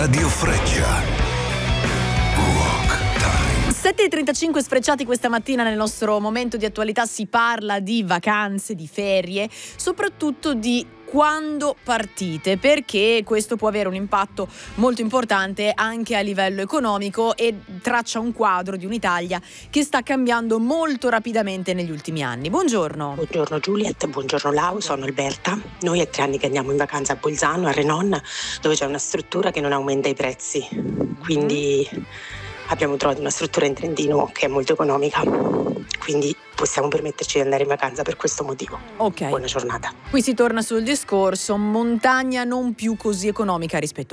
Radio Freccia. Rock Time. 7:35 sfrecciati questa mattina. Nel nostro momento di attualità si parla di vacanze, di ferie, soprattutto di quando partite, perché questo può avere un impatto molto importante anche a livello economico e traccia un quadro di un'Italia che sta cambiando molto rapidamente negli ultimi anni. Buongiorno. Buongiorno Giuliette, buongiorno Lau, sono Alberta. Noi è 3 anni che andiamo in vacanza a Bolzano, a Renon, dove c'è una struttura che non aumenta i prezzi, quindi abbiamo trovato una struttura in Trentino che è molto economica, quindi possiamo permetterci di andare in vacanza per questo motivo. Ok. Buona giornata. Qui si torna sul discorso montagna non più così economica rispetto